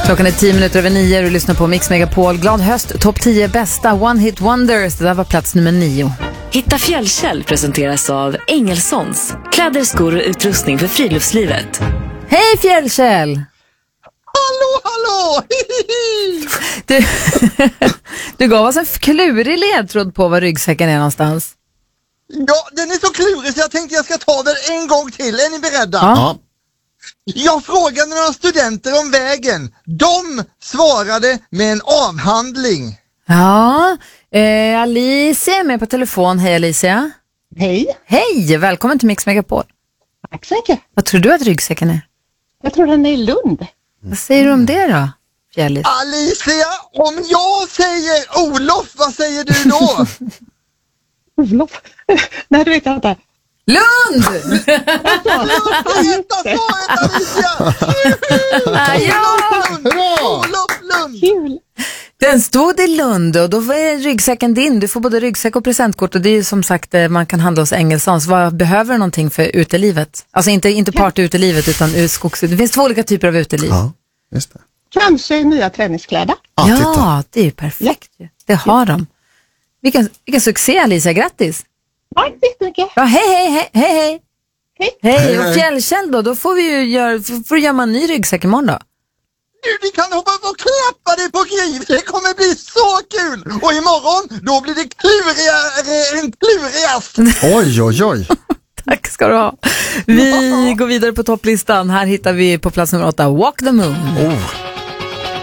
Klockan är 10 minuter över 9 och du lyssnar på Mix Megapol. Glad höst, topp 10 bästa One Hit Wonders. Det där var plats nummer 9. Hitta Fjällkäll presenteras av Engelsons. Kläder, skor och utrustning för friluftslivet. Hej Fjällkäll! Hallå! Du gav oss en klurig ledtråd på var ryggsäcken är någonstans. Ja, den är så klurig så jag tänkte jag ska ta den en gång till. Är ni beredda? Ja. Jag frågade några studenter om vägen. De svarade med en avhandling. Ja, Alicia är med på telefon. Hej Alicia. Hej. Hej, välkommen till Mix Megapol. Tack så mycket. Vad tror du att ryggsäcken är? Jag tror den är i Lund. Vad säger du om det då, Fjällis? Alicia, om jag säger Olof, vad säger du då? Olof? Nej, det vet jag inte. Lund! Rätta svaret, Alicia! Olof Lund! Kul. Den stod i Lund och då är ryggsäcken din. Du får både ryggsäck och presentkort och det är ju som sagt man kan handla hos Engelsons. Vad behöver du någonting för utelivet? Alltså inte party-utelivet utan skogs. Det finns 2 olika typer av uteliv. Ja, just det. Kanske nya träningskläder. Ja, det är ju perfekt. Ja. Det har de. Vilken succé Alicia, grattis! Tack så mycket. Ja, hej. Hej. Hej, och Fjällkäll då får vi ju göra en ny ryggsäck imorgon då. Du kan hoppa och klappa dig på griv. Det kommer bli så kul. Och imorgon, då blir det klurigare än klurigast. Oj. Tack ska du ha. Vi går vidare på topplistan. Här hittar vi på plats nummer 8 Walk the Moon. Oh.